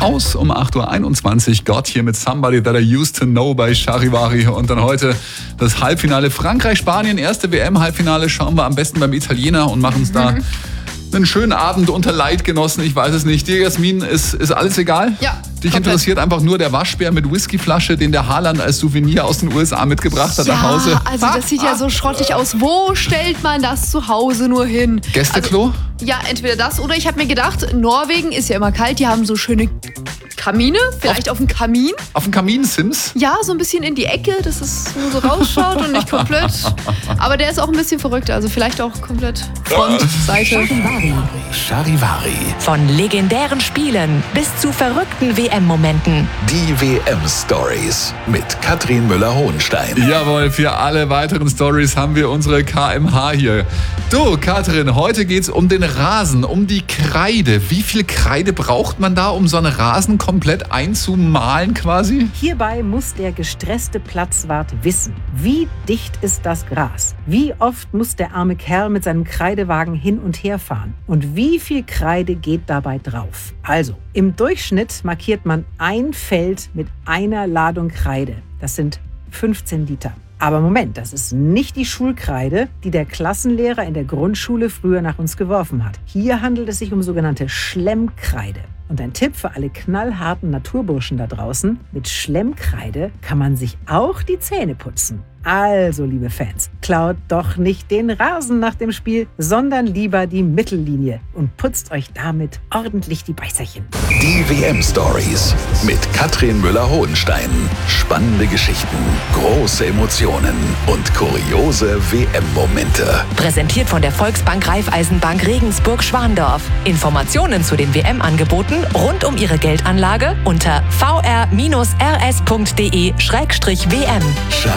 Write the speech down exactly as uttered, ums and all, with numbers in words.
aus um acht Uhr einundzwanzig. Gott hier mit Somebody That I Used to Know bei Charivari. Und dann heute das Halbfinale Frankreich-Spanien. Erste W M-Halbfinale schauen wir am besten beim Italiener und machen es da Mhm. einen schönen Abend unter Leidgenossen. Ich weiß es nicht. Dir, Jasmin, ist, ist alles egal? Ja. Dich komplett. interessiert einfach nur der Waschbär mit Whiskyflasche, den der Haaland als Souvenir aus den U S A mitgebracht hat Ja, nach Hause. also das sieht ja so schrottig aus. Wo stellt man das zu Hause nur hin? Gästeklo? Also, ja, entweder das oder ich habe mir gedacht, Norwegen ist ja immer kalt, die haben so schöne Kamine, vielleicht auf, auf dem Kamin. Auf dem Kamin Sims? Ja, so ein bisschen in die Ecke, dass es nur so rausschaut und nicht komplett. Aber der ist auch ein bisschen verrückt, also vielleicht auch komplett Front, Seite. Charivari. Von legendären Spielen bis zu verrückten W M-Momenten. Die W M-Stories mit Katrin Müller-Hohenstein. Jawohl, für alle weiteren Stories haben wir unsere K M H hier. Du, Katrin, heute geht's um den Rasen, um die Kreide. Wie viel Kreide braucht man da, um so einen Rasen komplett einzumalen quasi? Hierbei muss der gestresste Platzwart wissen, wie dicht ist das Gras? Wie oft muss der arme Kerl mit seinem Kreidewagen hin und her fahren? Und wie viel Kreide geht dabei drauf? Also, im Durchschnitt markiert man ein Feld mit einer Ladung Kreide. Das sind fünfzehn Liter. Aber Moment, das ist nicht die Schulkreide, die der Klassenlehrer in der Grundschule früher nach uns geworfen hat. Hier handelt es sich um sogenannte Schlemmkreide. Und ein Tipp für alle knallharten Naturburschen da draußen: Mit Schlemmkreide kann man sich auch die Zähne putzen. Also, liebe Fans, klaut doch nicht den Rasen nach dem Spiel, sondern lieber die Mittellinie und putzt euch damit ordentlich die Beißerchen. Die W M-Stories mit Katrin Müller-Hohenstein. Spannende Geschichten, große Emotionen und kuriose W M-Momente. Präsentiert von der Volksbank Raiffeisenbank Regensburg-Schwandorf. Informationen zu den W M-Angeboten rund um Ihre Geldanlage unter v r bindestrich r s punkt d e slash w m.